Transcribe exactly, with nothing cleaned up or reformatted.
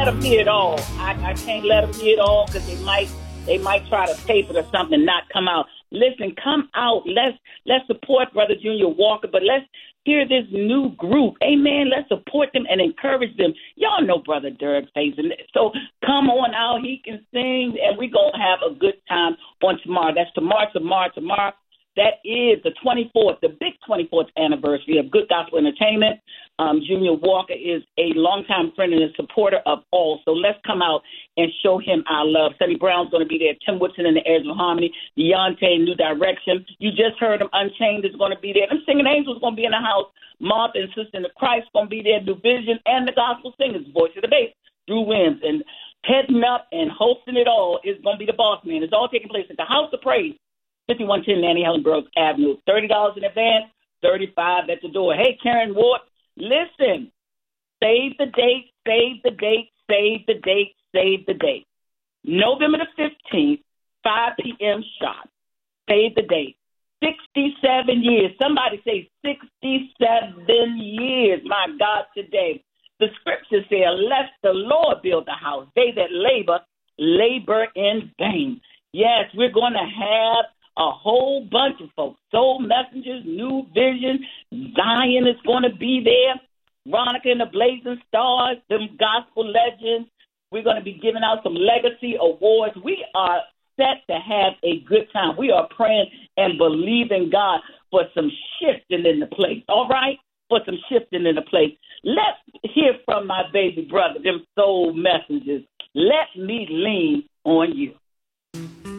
let them hear it all. I, I can't let them hear it all because they might they might try to tape it or something and not come out. Listen, come out. Let's let's support Brother Junior Walker, but let's hear this new group. Amen. Let's support them and encourage them. Y'all know Brother Derek Faison. So come on out. He can sing, and we're going to have a good time on tomorrow. That's tomorrow, tomorrow, tomorrow. That is the twenty-fourth, the big twenty-fourth anniversary of Good Gospel Entertainment. Um, Junior Walker is a longtime friend and a supporter of all. So let's come out and show him our love. Sonny Brown's going to be there. Tim Woodson and the Heirs of Harmony. Deontay, New Direction. You just heard him. Unchained is going to be there. Them Singing Angels going to be in the house. Martha and Sister in the Christ going to be there. New Vision and the Gospel Singers. Voice of the Bass. Drew Williams. And heading up and hosting it all is going to be the boss man. It's all taking place at the House of Praise. fifty-one ten Nanny Helen Brooks Avenue. thirty dollars in advance, thirty-five dollars at the door. Hey, Karen Ward, listen. Save the date, save the date, save the date, save the date. November the fifteenth, five p.m. sharp. Save the date. sixty-seven years. Somebody say sixty-seven years, my God, today. The scriptures say, unless the Lord build the house, they that labor, labor in vain. Yes, we're going to have a whole bunch of folks. Soul Messengers, New Vision, Zion is going to be there. Veronica and the Blazing Stars, them gospel legends. We're going to be giving out some legacy awards. We are set to have a good time. We are praying and believing God for some shifting in the place. All right? For some shifting in the place. Let's hear from my baby brother, them Soul Messengers. Let me lean on you.